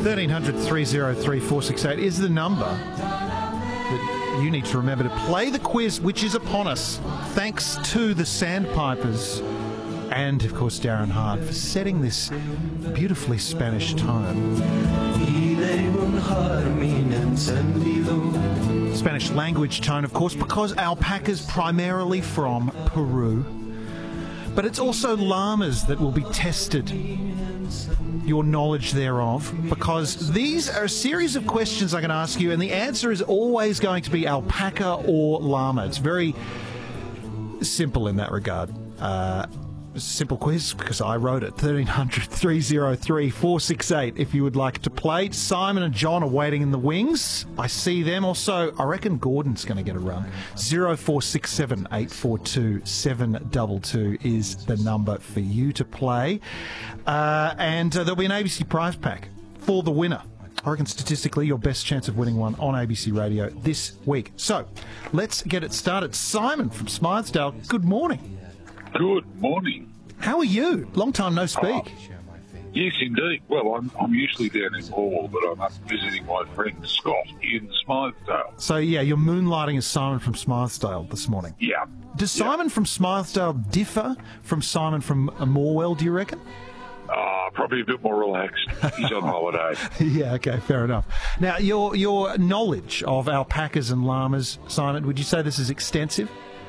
1300 303 468 is the number that you need to remember to play the quiz, which is upon us, thanks to the Sandpipers and, of course, Darren Hart for setting this beautifully Spanish tone. Spanish language tone, of course, because alpaca's primarily from Peru. But it's also llamas that will be tested, your knowledge thereof, because these are a series of questions I'm going to ask you, and the answer is always going to be alpaca or llama. It's very simple in that regard. Simple quiz because I wrote it. 1300 303 468 if you would like to play. Simon and John are waiting in the wings. I see them. Also, I reckon Gordon's going to get a run. 0467 842 722 is the number for you to play. And there'll be an ABC prize pack for the winner. I reckon statistically your best chance of winning one on ABC Radio this week. So, let's get it started. Simon from Smythesdale, good morning. Good morning. How are you? Long time no speak. Yes, indeed. Well, I'm usually down in Morwell, but I'm up visiting my friend Scott in Smythesdale. So, yeah, you're moonlighting as Simon from Smythesdale this morning. Yeah. Does Simon from Smythesdale differ from Simon from Morwell, do you reckon? Probably a bit more relaxed. He's on holiday. Yeah, okay, fair enough. Now, your knowledge of alpacas and llamas, Simon, would you say this is extensive?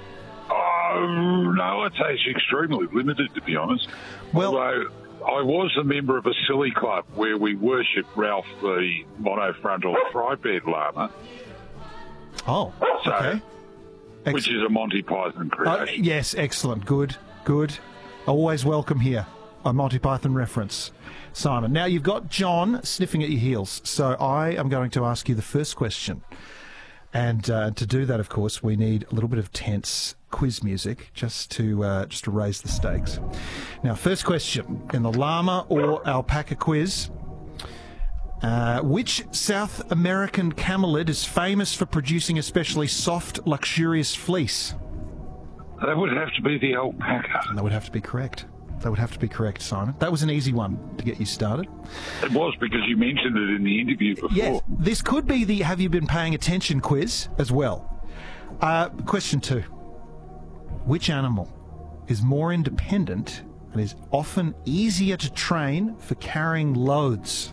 No, I'd say it's extremely limited, to be honest. Well, although I was a member of a silly club where we worship Ralph the monofrontal triped llama. Oh, okay. Which is a Monty Python creation. Yes, excellent. Good. Always welcome here. A Monty Python reference, Simon. Now, you've got John sniffing at your heels, so I am going to ask you the first question. And to do that, of course, we need a little bit of tense quiz music just to raise the stakes. Now, first question in the llama or alpaca quiz: which South American camelid is famous for producing especially soft, luxurious fleece? That would have to be the alpaca. And that would have to be correct. Simon. That was an easy one to get you started. It was, because you mentioned it in the interview before. Yes, this could be the Have You Been Paying Attention quiz as well. Question 2. Which animal is more independent and is often easier to train for carrying loads?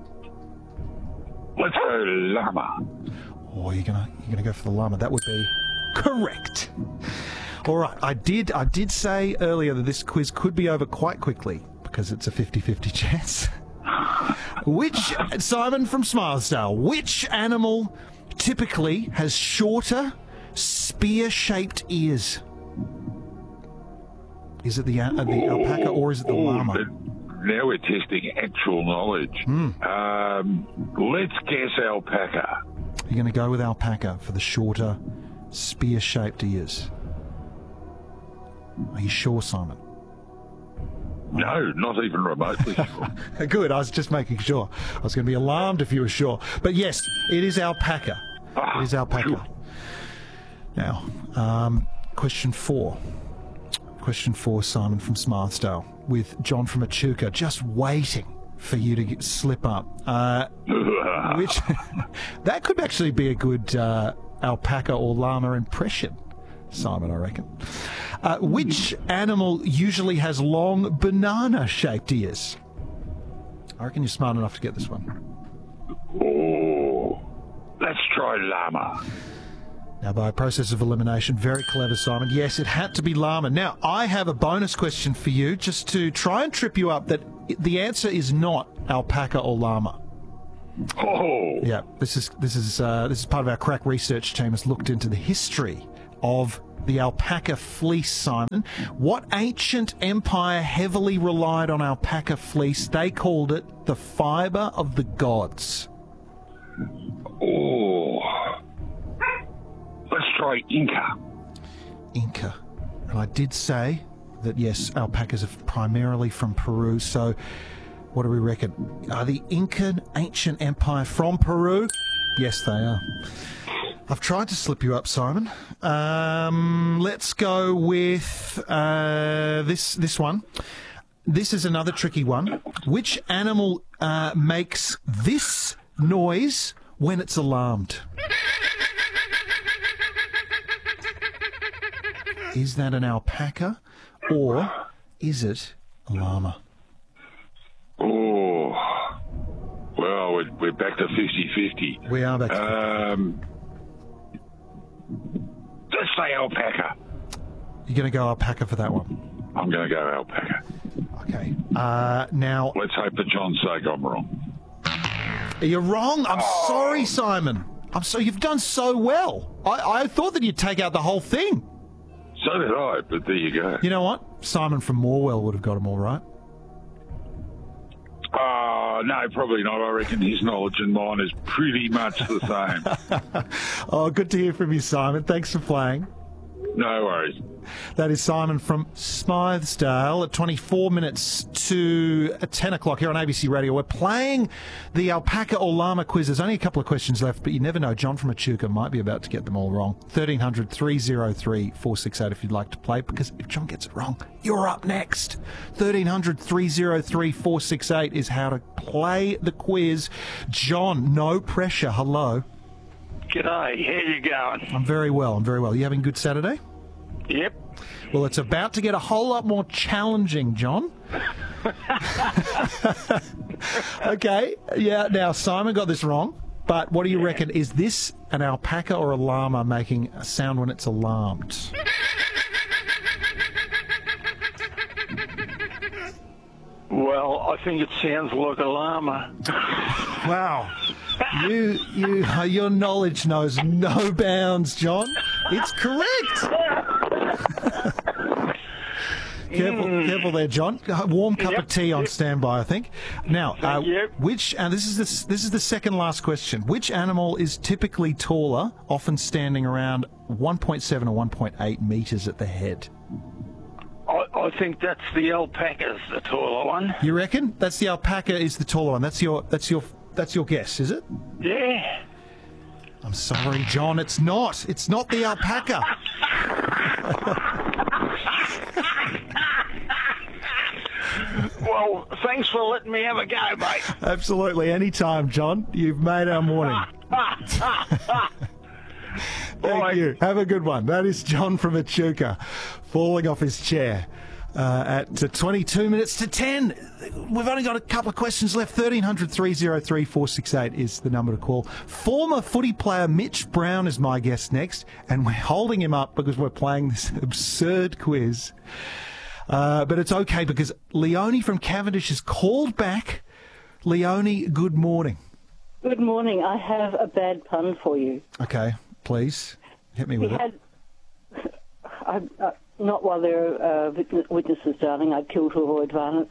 Let's go llama. Oh, you're gonna go for the llama. That would be correct. All right, I did say earlier that this quiz could be over quite quickly because it's a 50-50 chance. Simon from Smythesdale, which animal typically has shorter, spear-shaped ears? Is it the alpaca or is it the llama? Now we're testing actual knowledge. Let's guess alpaca. You're going to go with alpaca for the shorter, spear-shaped ears. Are you sure, Simon? No, not even remotely sure. Good, I was just making sure. I was going to be alarmed if you were sure. But yes, it is alpaca. It is alpaca. Sure. Now, question 4. Question 4, Simon from Smythesdale, with John from Echuca, just waiting for you to slip up. Which that could actually be a good alpaca or llama impression, Simon, I reckon. Which animal usually has long banana-shaped ears? I reckon you're smart enough to get this one. Oh, let's try llama. Now, by a process of elimination, very clever, Simon. Yes, it had to be llama. Now, I have a bonus question for you, just to try and trip you up, that the answer is not alpaca or llama. Oh, Yeah, this is part of our crack research team has looked into the history of the alpaca fleece, Simon. What ancient empire heavily relied on alpaca fleece? They called it the fibre of the gods. oh. Let's try Inca. Inca. And I did say that, yes, alpacas are primarily from Peru, so what do we reckon? Are the Incan ancient empire from Peru? Yes, they are. I've tried to slip you up, Simon. Let's go with this one. this is another tricky one. Which animal makes this noise when it's alarmed? Is that an alpaca or is it a llama? Oh, well, we're back to 50-50. We are back to 50. Let's say alpaca. You're going to go alpaca for that one? I'm going to go alpaca. Okay. Now... Let's hope for John's sake I'm wrong. You're wrong. I'm sorry, Simon. You've done so well. I thought that you'd take out the whole thing. So did I, but there you go. You know what? Simon from Morwell would have got them all right. No, probably not. I reckon his knowledge and mine is pretty much the same. Oh, good to hear from you, Simon. Thanks for playing. No worries. That is Simon from Smythesdale at 24 minutes to 10 o'clock here on ABC Radio. We're playing the alpaca or llama quiz. There's only a couple of questions left, but you never know. John from Echuca might be about to get them all wrong. 1300 303 468 if you'd like to play, because if John gets it wrong, you're up next. 1300 303 468 is how to play the quiz. John, no pressure. Hello. G'day, how you going? I'm very well. You having a good Saturday? Yep. Well, it's about to get a whole lot more challenging, John. Okay, yeah, now Simon got this wrong, but what do you reckon? Is this an alpaca or a llama making a sound when it's alarmed? Well, I think it sounds like a llama. Wow. Your knowledge knows no bounds, John. It's correct. Careful there, John. A warm cup of tea on standby, I think. Now, this is the second last question. Which animal is typically taller, often standing around 1.7 or 1.8 metres at the head? I think that's the alpaca's the taller one. You reckon? That's the alpaca is the taller one. That's your guess, is it? Yeah. I'm sorry, John. It's not. It's not the alpaca. Well, thanks for letting me have a go, mate. Absolutely. Anytime, John. You've made our morning. Thank you. Have a good one. That is John from Echuca falling off his chair at 22 minutes to 10. We've only got a couple of questions left. 1300 303 468 is the number to call. Former footy player Mitch Brown is my guest next, and we're holding him up because we're playing this absurd quiz. But it's okay because Leonie from Cavendish has called back. Leonie, good morning. Good morning. I have a bad pun for you. Okay, please hit me with it. Not while they're witnesses, darling. I'd kill to avoid violence.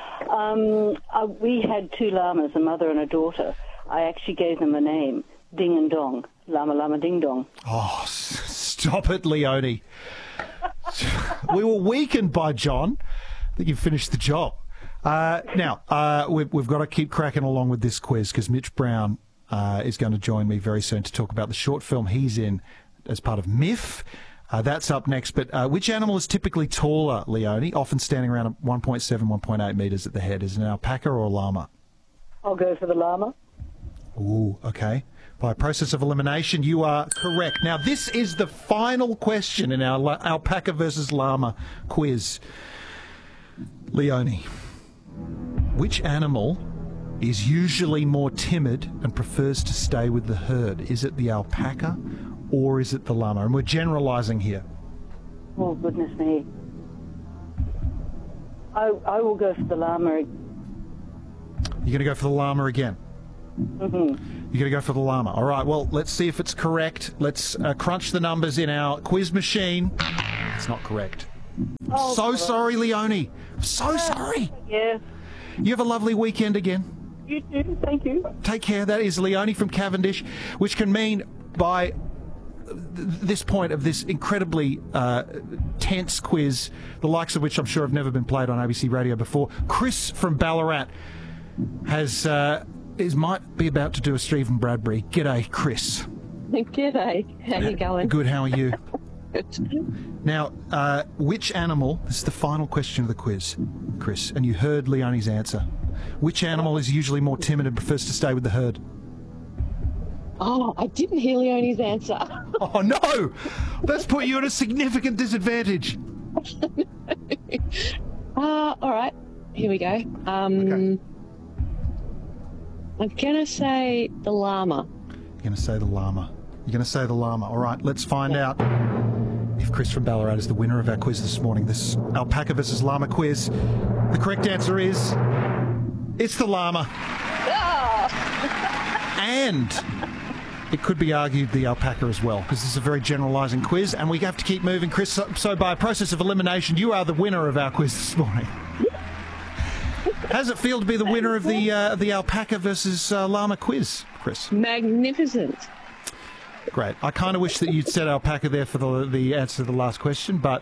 We had two llamas, a mother and a daughter. I actually gave them a name, Ding and Dong. Llama, llama, ding dong. Oh, stop it, Leonie. We were weakened by John. I think you've finished the job. Now, we've got to keep cracking along with this quiz because Mitch Brown is going to join me very soon to talk about the short film he's in as part of MIF. That's up next. But which animal is typically taller, Leonie, often standing around 1.7, 1.8 metres at the head? Is it an alpaca or a llama? I'll go for the llama. Ooh, okay. By a process of elimination, you are correct. Now, this is the final question in our alpaca versus llama quiz. Leonie, which animal is usually more timid and prefers to stay with the herd? Is it the alpaca or is it the llama? And we're generalising here. Oh, goodness me. I will go for the llama. You're going to go for the llama again? Mm-hmm. You're going to go for the llama. All right, well, let's see if it's correct. Let's crunch the numbers in our quiz machine. It's not correct. Oh, so sorry, Leonie. I'm so sorry. Yeah. You have a lovely weekend again. You too. Thank you. Take care. That is Leonie from Cavendish, which can mean by this point of this incredibly tense quiz, the likes of which I'm sure have never been played on ABC Radio before, Chris from Ballarat might be about to do a Stephen Bradbury. G'day, Chris. G'day. How you going? Good. How are you? Good. Now, which animal, this is the final question of the quiz, Chris, and you heard Leonie's answer. Which animal is usually more timid and prefers to stay with the herd? Oh, I didn't hear Leonie's answer. Oh, no! That's put you at a significant disadvantage. All right, here we go. Okay. I'm going to say the llama. You're going to say the llama. You're going to say the llama. All right, let's find out if Chris from Ballarat is the winner of our quiz this morning, this alpaca versus llama quiz. The correct answer is it's the llama. And it could be argued the alpaca as well, because this is a very generalising quiz, and we have to keep moving, Chris. So by a process of elimination, you are the winner of our quiz this morning. How does it feel to be the winner of the alpaca versus llama quiz, Chris? Magnificent. Great. I kind of wish that you'd said alpaca there for the answer to the last question, but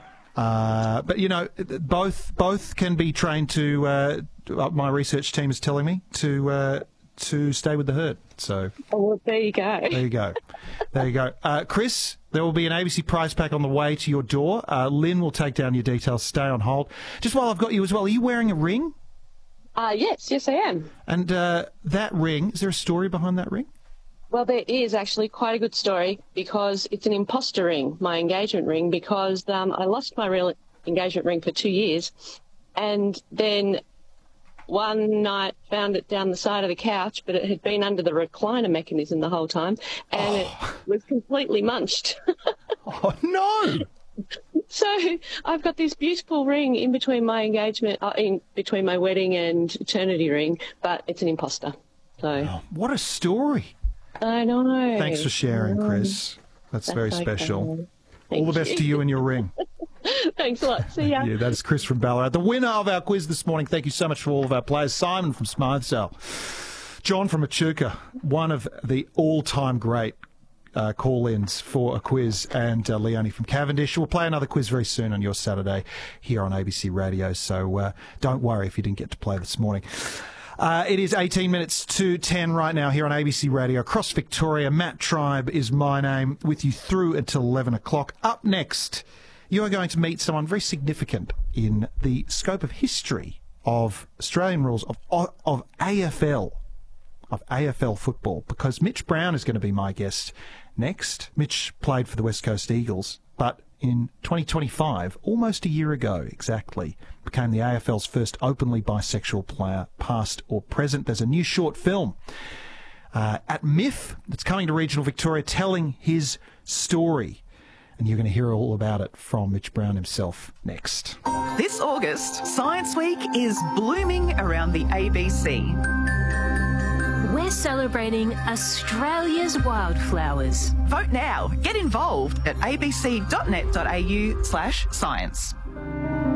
you know, both can be trained to. My research team is telling me to stay with the herd. So. Oh, well, there you go. There you go. There you go. Chris, there will be an ABC prize pack on the way to your door. Lynn will take down your details. Stay on hold. Just while I've got you as well, are you wearing a ring? Yes, I am. And that ring, is there a story behind that ring? Well, there is actually quite a good story, because it's an imposter ring, my engagement ring, because I lost my real engagement ring for 2 years, and then one night found it down the side of the couch, but it had been under the recliner mechanism the whole time, and it was completely munched. Oh, no! So I've got this beautiful ring in between my engagement, in between my wedding and eternity ring, but it's an imposter. So What a story. I know. Thanks for sharing, Chris. That's very special. Okay. All the best to you and your ring. Thanks a lot. See ya. Yeah, that is Chris from Ballarat, the winner of our quiz this morning. Thank you so much for all of our players. Simon from Smythesdale, John from Echuca, one of the all-time great call-ins for a quiz, and Leonie from Cavendish. We'll play another quiz very soon on your Saturday here on ABC Radio, so don't worry if you didn't get to play this morning. It is 18 minutes to 10 right now here on ABC Radio across Victoria. Matt Tribe is my name, with you through until 11 o'clock. Up next, you are going to meet someone very significant in the scope of history of Australian rules of AFL, of AFL football, because Mitch Brown is going to be my guest next. Mitch played for the West Coast Eagles, but in 2025, almost a year ago exactly, became the AFL's first openly bisexual player, past or present. There's a new short film at MIF that's coming to regional Victoria, telling his story. And you're going to hear all about it from Mitch Brown himself next. This August, Science Week is blooming around the ABC. We're celebrating Australia's wildflowers. Vote now. Get involved at abc.net.au/science.